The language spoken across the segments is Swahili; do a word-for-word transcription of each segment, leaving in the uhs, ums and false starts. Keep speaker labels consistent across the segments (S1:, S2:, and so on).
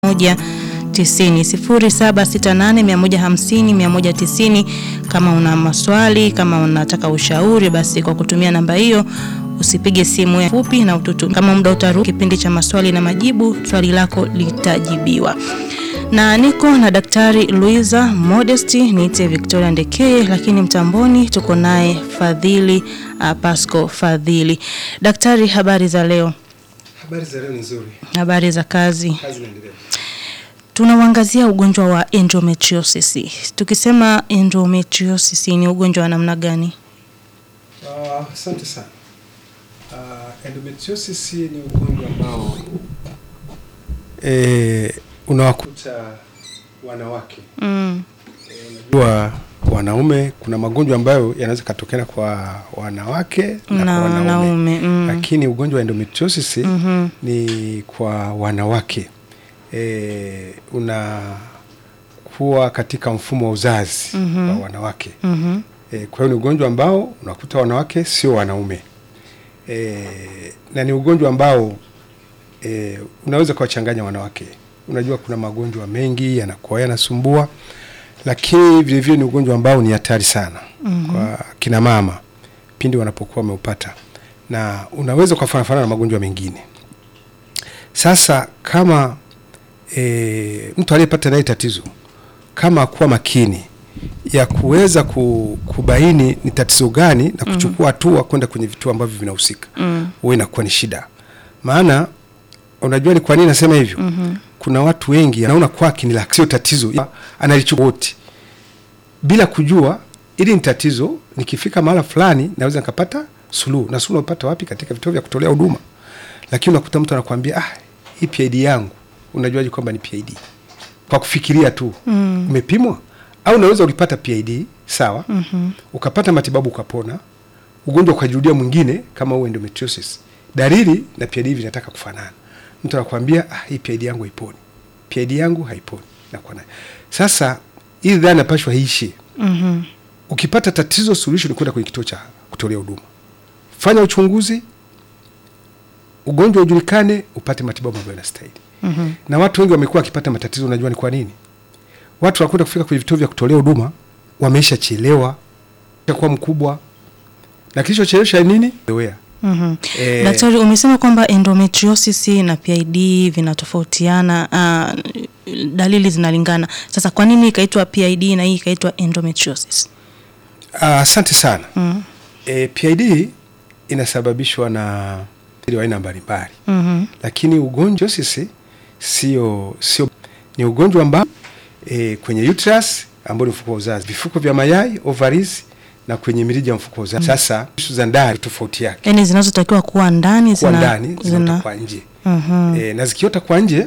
S1: moja tisini sifuri saba sita nane mia moja hamsini mia moja tisini. Kama una maswali, kama unataka ushauri, basi kwa kutumia namba hiyo usipige simu ya fupi na ututu. Kama muda utaruhusu kipindi cha maswali na majibu, swali lako litajibiwa. Na niko na Daktari Luiza Modesti, niite Victoria Ndekeye, lakini mtamboni tuko naye Fadhili uh, Pasco Fadhili. Daktari, habari za leo?
S2: Habari za leo nzuri.
S1: Habari za kazi?
S2: Kazi inaendelea.
S1: Tunaangazia ugonjwa wa endometriosis. Tukisema endometriosis ni ugonjwa wa namna gani?
S2: Ah, uh, asante sana. Uh, endometriosis ni ugonjwa ambao eh unawakuta wanawake.
S1: Mm.
S2: Unajua e, wanaume kuna magonjwa ambayo yanaweza kutokea kwa wanawake na, na kwa wanaume. Mm. Lakini ugonjwa wa endometriosis mm-hmm. ni kwa wanawake. Eh unakuwa katika mfumo wa uzazi mm-hmm. wa wanawake. Mm-hmm. E, kwa hiyo ni ugonjwa ambao unakuta wanawake sio wanaume. E, na ni ugonjwa ambao e, unaweza kuwachanganya wanawake. Unajua kuna magonjwa mengi yanakuwa yanasumbua, lakini vile vile ni ugonjwa ambao ni hatari sana mm-hmm. kwa kina mama pindi wanapokuwa wameupata, na unaweza kufanana na magonjwa mengine. Sasa kama e, mtu aliyepata naye tatizo, kama kuwa makini ya kuweza kubaini ni tatizo gani na kuchukua hatua mm-hmm. kwenda kwenye vituo ambavyo vinahusika, mm-hmm. wewe inakuwa ni shida. Maana unajua ni kwa nini nasema hivyo? Mm-hmm. Kuna watu wengi anaona kwake ni la sio tatizo, analichukua wote bila kujua ili ni tatizo. Nikifika mahali fulani naweza nikapata suluhu. Na suluhu unapata wapi? Katika vituo vya kutolea huduma. Lakini unakuta mtu anakuambia ah, hii P I D yangu. Unajuaje kwamba ni P I D? Kwa kufikiria tu. Mm. Umepimwa? Au unaweza ulipata P I D, sawa? Mm-hmm. Ukapata matibabu ukapona. Ugonjwa ukajirudia mwingine kama huo endometriosis. Dalili na P I D vinataka kufanana. Mtu anakuambia ah, hii P I D yangu haiponi. P I D yangu haiponi. Na kwa nayo. Sasa hii dhana inapaswa iishi. Mhm. Ukipata tatizo, solution ni kwenda kwenye kituo cha kutolea huduma. Fanya uchunguzi, ugonjwa ujulikane, upate matibabu ambayo yanastahili. Mhm. Na watu wengi wamekuwa wakipata matatizo, unajua ni kwa nini? Watu wanakwenda kufika kwenye vituo vya kutolea huduma, wameisha chelewa, kwa mkubwa. Na kilichochelewesha nini? Wea.
S1: Mhm. Eh, Daktari, umesema kwamba endometriosis na P I D vinatofautiana, uh, dalili zinalingana. Sasa kwa nini ikaitwa P I D na hii ikaitwa endometriosis?
S2: Asante uh, sana. Mm. E, P I D inasababishwa na aina mbalimbali. Mhm. Lakini ugonjwa sisi sio sio ni ugonjwa ambao e, kwenye uterus ambao ni mfuko wa uzazi, vifuko vya mayai, ovaries, na kwenye mirija mfuko wa uzazi. Mm. Sasa tishu za ndani tofauti yake. Yaani zinazotakiwa kuwa ndani zina ndani zina kwa nje. Mhm. E, na zikiota kwa nje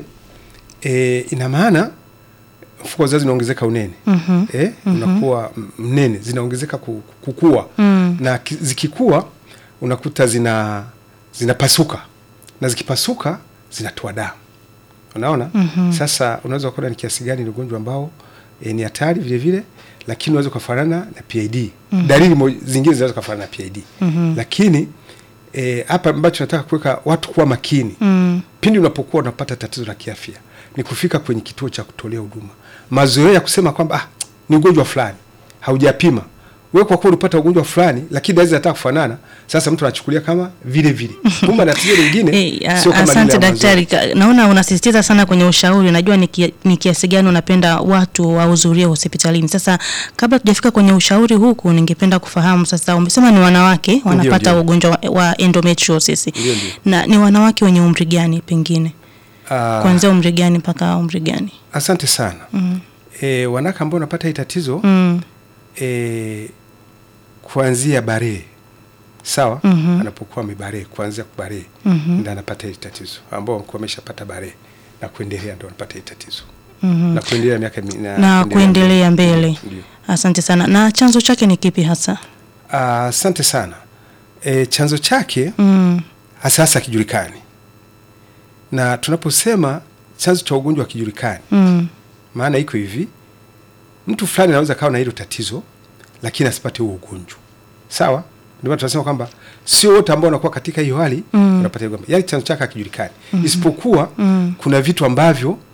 S2: e, ina maana mfuko wa uzazi unaongezeka unene. Mhm. Eh, mm-hmm. unakuwa mnene, zinaongezeka kukua. Mm. Na zikikua unakuta zina zinapasuka. Na zikipasuka zinatoa damu. Unaona? Mm-hmm. Sasa unaweza kuona ni kiasi gani ni ugonjwa ambao e, ni hatari vile vile, lakini unaweza kufanana na P I D. Mm-hmm. Dalili zingine zinaweza kufanana na P I D. Mm-hmm. Lakini eh hapa ambacho nataka kuweka watu kuwa makini. Mm. Pindi unapokuwa unapata tatizo la kiafya, ni kufika kwenye kituo cha kutolea huduma. Mazoea ya kusema kwamba ah, ni ugonjwa fulani, haujapima. Wewe kwa kuwa unapata ugonjwa fulani lakini dalili zinataka kufanana, sasa mtu anachukulia kama vile vile. Kumbe na tatizo lingine hey, sio kama. Asante daktari.
S1: Naona unasisitiza sana kwenye ushauri. Najua ni kiasi gani unapenda watu wahudhurie hospitalini. Sasa kabla tujafika kwenye ushauri huku, ningependa kufahamu sasa, umesema ni wanawake wanapata ndiyo, ndiyo. ugonjwa wa, wa endometriosis. Ndiyo, ndiyo. Na ni wanawake wenye umri gani pengine? Uh, kuanzia umri gani mpaka umri gani?
S2: Asante sana. Mm. Eh, wanawake ambao wanapata hii tatizo mm. eh kuanzia bare. Sawa? Mm-hmm. Anapokuwa mibare, kuanzia kubare mm-hmm. ndio anapata hili tatizo. Ambao kwa ameshapata bare na kuendelea ndio anapata hili tatizo. Mm-hmm. Na kuendelea miaka na,
S1: na kuendelea mbele. Ndiyo. Asante sana. Na chanzo chake ni kipi hasa?
S2: Ah, asante sana. E, chanzo chake mm. hasa hasa kijulikani. Na tunaposema chanzo cha ugonjwa kijulikani, mm. maana iko hivi, mtu fulani anaweza kawa na hilo tatizo lakini asipate huo ugonjwa. Sawa? Ndio maana tunasema kwamba sio wote ambao wanakuwa katika hiyo hali mm. wanapata ugonjwa. Yaani chanzo chake hakijulikani. Mm-hmm. Isipokuwa mm. kuna vitu ambavyo